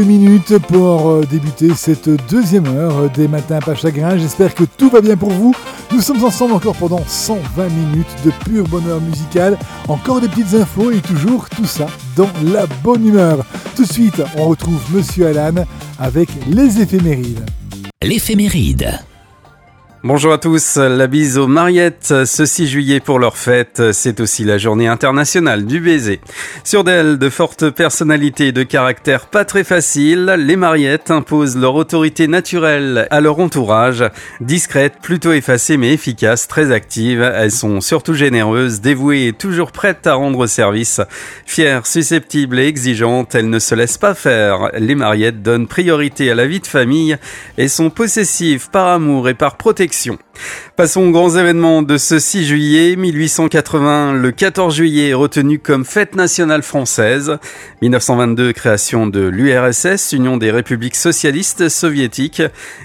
Minutes pour débuter cette deuxième heure des Matins pas chagrin. J'espère que tout va bien pour vous. Nous sommes ensemble encore pendant 120 minutes de pur bonheur musical. Encore des petites infos et toujours tout ça dans la bonne humeur. Tout de suite, on retrouve Monsieur Alan avec les éphémérides. L'éphéméride. Bonjour à tous, la bise aux Mariettes, ce 6 juillet pour leur fête, c'est aussi la journée internationale du baiser. Sur d'elles, de fortes personnalités et de caractère pas très facile, les Mariettes imposent leur autorité naturelle à leur entourage. Discrètes, plutôt effacées mais efficaces, très actives, elles sont surtout généreuses, dévouées et toujours prêtes à rendre service. Fières, susceptibles et exigeantes, elles ne se laissent pas faire. Les Mariettes donnent priorité à la vie de famille et sont possessives par amour et par protection. Passons aux grands événements de ce 6 juillet 1880. Le 14 juillet est retenu comme fête nationale française. 1922, création de l'URSS, Union des républiques socialistes soviétiques.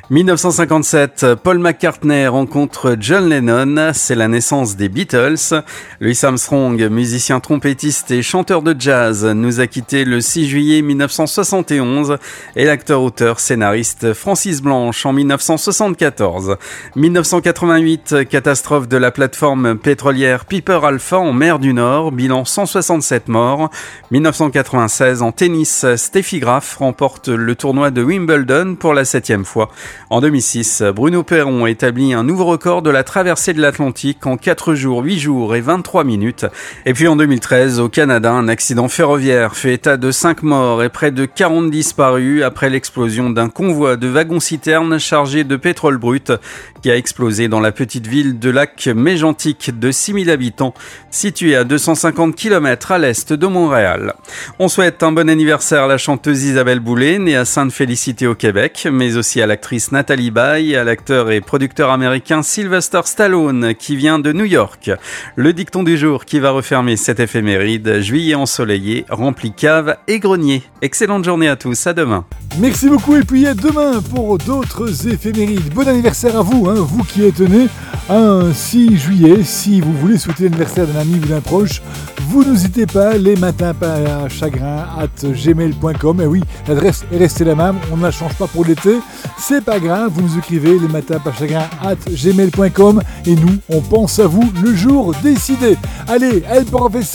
1957, Paul McCartney rencontre John Lennon. C'est la naissance des Beatles. Louis Armstrong, musicien trompettiste et chanteur de jazz, nous a quitté le 6 juillet 1971. Et l'acteur, auteur, scénariste Francis Blanche en 1974. 1988, catastrophe de la plateforme pétrolière Piper Alpha en mer du Nord, bilan 167 morts. 1996, en tennis, Steffi Graf remporte le tournoi de Wimbledon pour la 7e fois. En 2006, Bruno Perron établit un nouveau record de la traversée de l'Atlantique en 4 jours, 8 jours et 23 minutes. Et puis en 2013, au Canada, un accident ferroviaire fait état de 5 morts et près de 40 disparus après l'explosion d'un convoi de wagons-citernes chargés de pétrole brut qui a explosé dans la petite ville de Lac-Mégantic de 6000 habitants, située à 250 km à l'est de Montréal. On souhaite un bon anniversaire à la chanteuse Isabelle Boulay, née à Sainte-Félicité au Québec, mais aussi à l'actrice Nathalie Baye, à l'acteur et producteur américain Sylvester Stallone, qui vient de New York. Le dicton du jour qui va refermer cette éphéméride, juillet ensoleillé, rempli cave et grenier. Excellente journée à tous, à demain. Merci beaucoup et puis à demain pour d'autres éphémérides. Bon anniversaire à vous, vous qui êtes né un 6 juillet. Si vous voulez souhaiter l'anniversaire d'un ami ou d'un proche, vous n'hésitez pas, les matins pas chagrin @gmail.com. Et oui, l'adresse est restée la même, on ne la change pas pour l'été. C'est pas grave, vous nous écrivez les matins pas chagrin @gmail.com et nous, on pense à vous le jour décidé. Allez, El Professeur.